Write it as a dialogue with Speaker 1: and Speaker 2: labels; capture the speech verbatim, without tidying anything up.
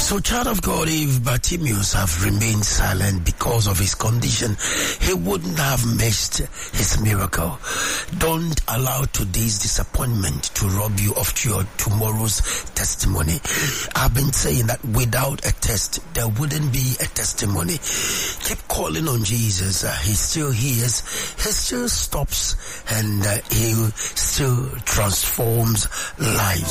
Speaker 1: So, child of God, if Bartimaeus have remained silent because of his condition, he wouldn't have missed his miracle. Don't allow today's disappointment to rob you of your tomorrow's testimony. I've been saying that without a test, there wouldn't be a testimony. Keep calling on Jesus. Uh, he still hears, he still stops, and uh, he still transforms lives.